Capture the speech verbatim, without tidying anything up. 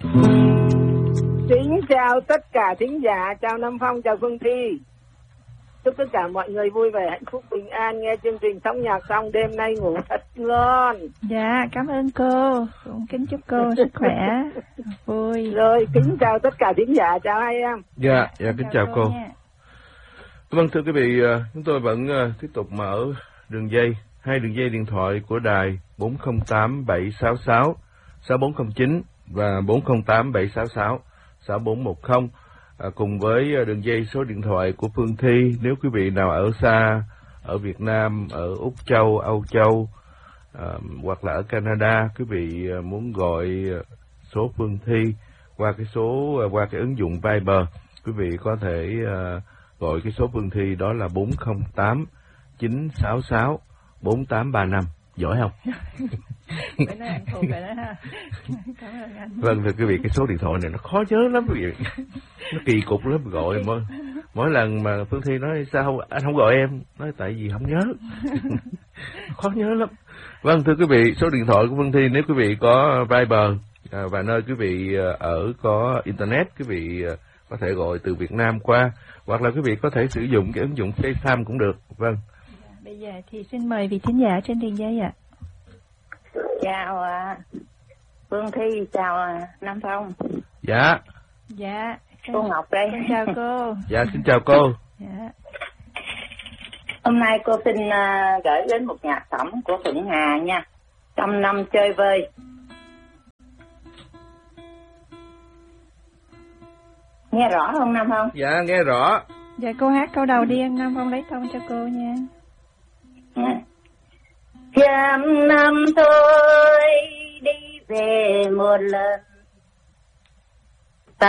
Xin chào tất cả thính giả, chào Nam Phong, chào Phương Thi. Chúc tất cả mọi người vui vẻ, hạnh phúc, bình an. Nghe chương trình Sóng Nhạc xong đêm nay ngủ thật ngon. Dạ, cảm ơn cô. Cũng kính chúc cô sức khỏe, vui. Rồi, kính chào tất cả thính giả, chào hai em. Dạ, dạ kính chào, chào cô. Nha. Vâng, thưa quý vị, chúng tôi vẫn tiếp tục mở đường dây, hai đường dây điện thoại của đài bốn không tám bảy sáu sáu sáu bốn không chín và bốn không tám bảy sáu sáu sáu bốn một không. À, cùng với đường dây số điện thoại của Phương Thi. Nếu quý vị nào ở xa, ở Việt Nam, ở Úc Châu, Âu Châu, à, hoặc là ở Canada, quý vị muốn gọi số Phương Thi qua cái số qua cái ứng dụng Viber, quý vị có thể uh, gọi cái số Phương Thi, đó là bốn không tám chín sáu sáu bốn tám ba năm. Giỏi không? Phải nói anh thuộc rồi đó ha. Cảm ơn anh. Vâng, thưa quý vị, cái số điện thoại này nó khó nhớ lắm quý vị. Nó kỳ cục lắm, gọi mỗi, mỗi lần mà Phương Thi nói sao không, anh không gọi em, nói tại vì không nhớ. Khó nhớ lắm. Vâng, thưa quý vị, số điện thoại của Phương Thi, nếu quý vị có Viber à, và nơi quý vị ở có Internet, quý vị có thể gọi từ Việt Nam qua, hoặc là quý vị có thể sử dụng cái ứng dụng FaceTime cũng được. Vâng. Bây giờ thì xin mời vị thính giả trên đường dây ạ. Chào ạ. Uh, Phương Thi, chào uh, Nam Phong. Dạ. Dạ. Cô Ngọc đây. Xin chào cô. Dạ, xin chào cô. Dạ. Hôm nay cô xin uh, gửi đến một nhạc phẩm của Thuận Hà nha. Trăm năm chơi vơi. Nghe rõ không Nam Phong? Dạ, nghe rõ. Dạ, cô hát câu đầu đi, Nam Phong lấy thông cho cô nha. Yeah. Trăm năm thôi đi về một lần,